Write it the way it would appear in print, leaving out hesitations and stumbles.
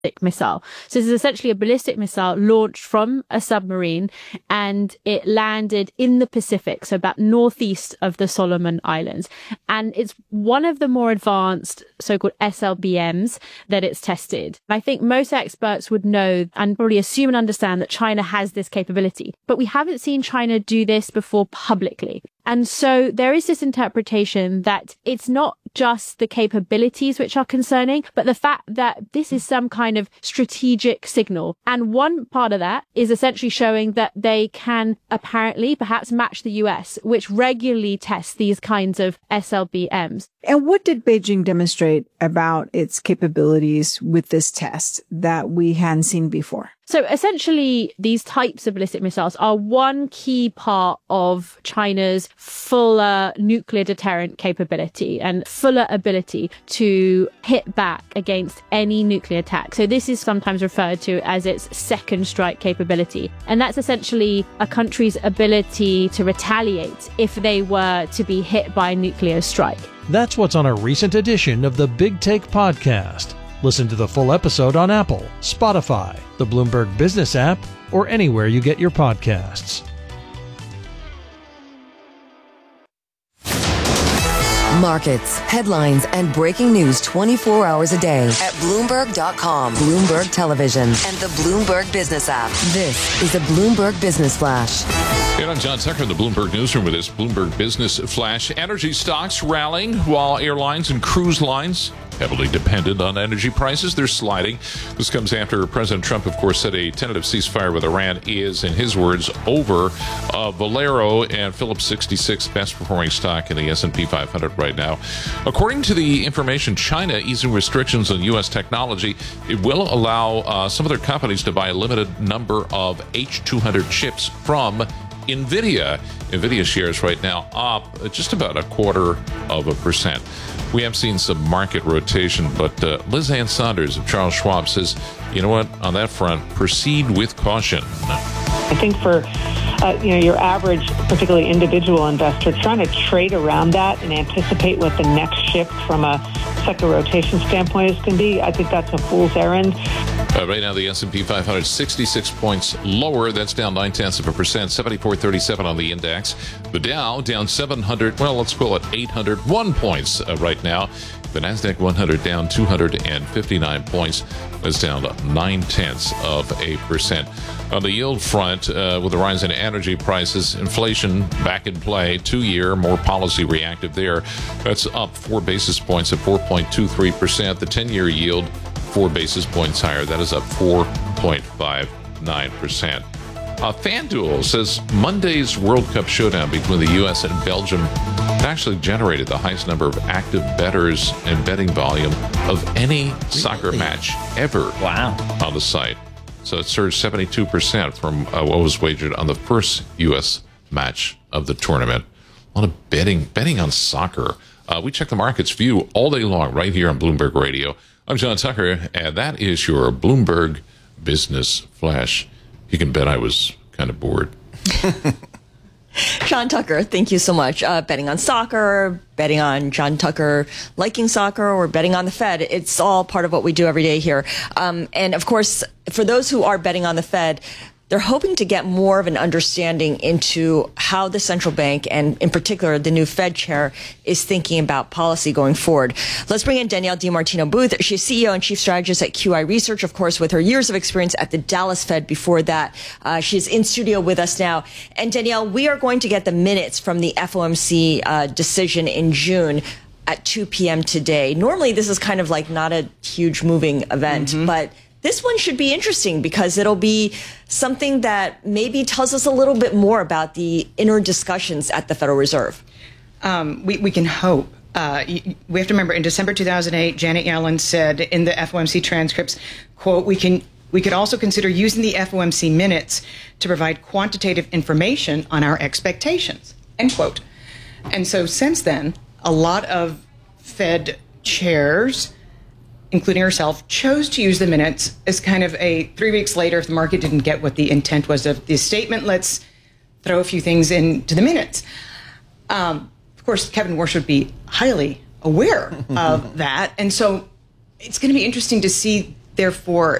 missile. So this is essentially a ballistic missile launched from a submarine, and it landed in the Pacific, so about northeast of the Solomon Islands. And it's one of the more advanced so-called SLBMs that it's tested. I think most experts would know and probably assume and understand that China has this capability, but we haven't seen China do this before publicly. And so there is this interpretation that it's not just the capabilities which are concerning, but the fact that this is some kind of strategic signal. And one part of that is essentially showing that they can apparently perhaps match the US, which regularly tests these kinds of SLBMs. And what did Beijing demonstrate about its capabilities with this test that we hadn't seen before? So essentially, these types of ballistic missiles are one key part of China's fuller nuclear deterrent capability and fuller ability to hit back against any nuclear attack. So this is sometimes referred to as its second strike capability. And that's essentially a country's ability to retaliate if they were to be hit by a nuclear strike. That's what's on a recent edition of the Big Take podcast. Listen to the full episode on Apple, Spotify, the Bloomberg Business app, or anywhere you get your podcasts. Markets, headlines, and breaking news 24 hours a day at Bloomberg.com, Bloomberg Television, and the Bloomberg Business app. This is the Bloomberg Business Flash. And I'm John Tucker in the Bloomberg Newsroom with this Bloomberg Business Flash. Energy stocks rallying while airlines and cruise lines heavily dependent on energy prices. They're sliding. This comes after President Trump, of course, said a tentative ceasefire with Iran is, in his words, over. Valero and Phillips 66, best performing stock in the S&P 500 right now. According to the information, China easing restrictions on U.S. technology. It will allow some of their companies to buy a limited number of H200 chips from NVIDIA. NVIDIA shares right now up just about 0.25%. We have seen some market rotation, but Liz Ann Saunders of Charles Schwab says, you know what, on that front, proceed with caution. I think for your average, particularly individual investor, trying to trade around that and anticipate what the next shift from a sector rotation standpoint is going to be, I think that's a fool's errand. Right now, the S&P 500, 66 points lower. That's down 0.9%, 74.37 on the index. The Dow down 700, well, let's call it 801 points right now. The NASDAQ 100 down 259 points. That's down 0.9%. On the yield front, with the rise in energy prices, inflation back in play, 2-year, more policy reactive there. That's up 4 basis points at 4.23%. The 10-year yield, 4 basis points higher. That is up 4.59%. FanDuel says Monday's World Cup showdown between the U.S. and Belgium actually generated the highest number of active bettors and betting volume of any soccer match ever on the site. So it surged 72% from what was wagered on the first U.S. match of the tournament. A lot of betting on soccer. We check the markets view all day long right here on Bloomberg Radio. I'm John Tucker, and that is your Bloomberg Business Flash. You can bet I was kind of bored. John Tucker, thank you so much. Betting on soccer, betting on John Tucker liking soccer, or betting on the Fed. It's all part of what we do every day here. And of course, for those who are betting on the Fed, they're hoping to get more of an understanding into how the central bank, and in particular the new Fed chair, is thinking about policy going forward. Let's bring in Danielle DiMartino Booth. She's CEO and Chief Strategist at QI Research, of course, with her years of experience at the Dallas Fed before that. She's in studio with us now. And Danielle, we are going to get the minutes from the FOMC decision in June at 2 p.m. today. Normally, this is kind of like not a huge moving event, but this one should be interesting because it'll be something that maybe tells us a little bit more about the inner discussions at the Federal Reserve. We can hope. We have to remember, in December 2008, Janet Yellen said in the FOMC transcripts, quote, we could also consider using the FOMC minutes to provide quantitative information on our expectations, end quote. And so since then, a lot of Fed chairs, including herself, chose to use the minutes as kind of a 3 weeks later, if the market didn't get what the intent was of the statement, let's throw a few things into the minutes. Of course, Kevin Warsh would be highly aware of that. And so it's going to be interesting to see Therefore,